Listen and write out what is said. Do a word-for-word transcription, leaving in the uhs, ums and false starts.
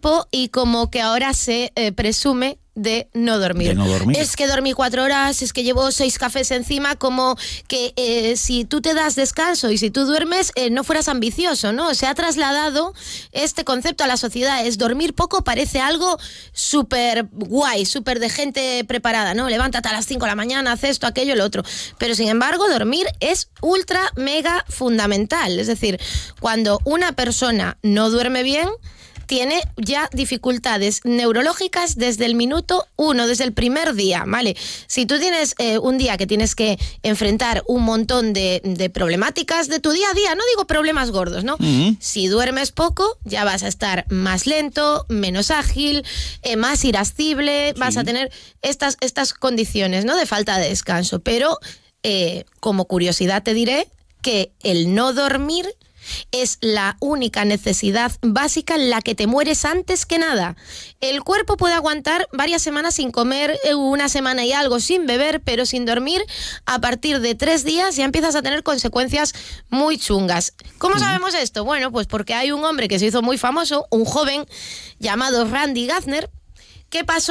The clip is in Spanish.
tiempo y como que ahora se eh, presume de no dormir. De no dormir. Es que dormí cuatro horas, es que llevo seis cafés encima, como que eh, si tú te das descanso y si tú duermes, eh, no fueras ambicioso, ¿no? Se ha trasladado este concepto a la sociedad. Es dormir poco parece algo súper guay, súper de gente preparada, ¿no? Levántate a las cinco de la mañana, haz esto, aquello, lo otro. Pero sin embargo, dormir es ultra, mega fundamental. Es decir, cuando una persona no duerme bien, tiene ya dificultades neurológicas desde el minuto uno, desde el primer día, ¿vale? Si tú tienes eh, un día que tienes que enfrentar un montón de, de problemáticas de tu día a día, no digo problemas gordos, ¿no? Uh-huh. Si duermes poco, ya vas a estar más lento, menos ágil, eh, más irascible, sí. Vas a tener estas, estas condiciones, ¿no? De falta de descanso. Pero, eh, como curiosidad te diré que el no dormir es la única necesidad básica en la que te mueres antes que nada. El cuerpo puede aguantar varias semanas sin comer, una semana y algo sin beber, pero sin dormir, a partir de tres días ya empiezas a tener consecuencias muy chungas. ¿Cómo sabemos esto? Bueno, pues porque hay un hombre que se hizo muy famoso, un joven llamado Randy Gardner, que pasó